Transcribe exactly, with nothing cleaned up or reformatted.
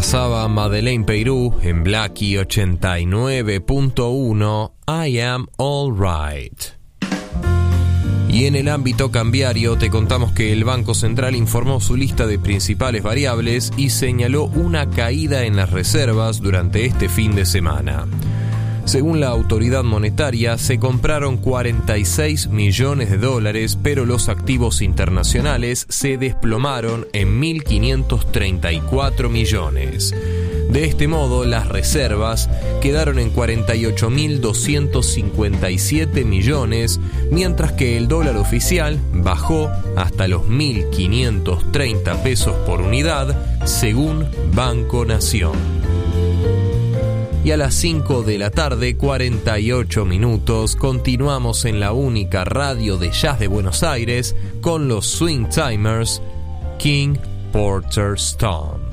Pasaba Madeleine Peyrou en Blackie ochenta y nueve punto uno, I Am All Right. Y en el ámbito cambiario te contamos que el Banco Central informó su lista de principales variables y señaló una caída en las reservas durante este fin de semana. Según la autoridad monetaria, se compraron cuarenta y seis millones de dólares, pero los activos internacionales se desplomaron en mil quinientos treinta y cuatro millones. De este modo, las reservas quedaron en cuarenta y ocho mil doscientos cincuenta y siete millones, mientras que el dólar oficial bajó hasta los mil quinientos treinta pesos por unidad, según Banco Nación. Y a las cinco de la tarde, cuarenta y ocho minutos, continuamos en la única radio de jazz de Buenos Aires con los Swing Timers, King Porter Stone.